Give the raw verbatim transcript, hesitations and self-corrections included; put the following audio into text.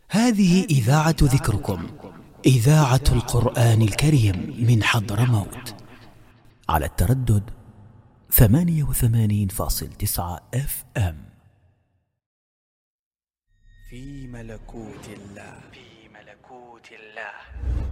هذه إذاعة ذكركم، إذاعة القرآن الكريم من حضرموت، على التردد ثمانية وثمانين فاصل تسعة اف ام. في ملكوت الله، في ملكوت الله.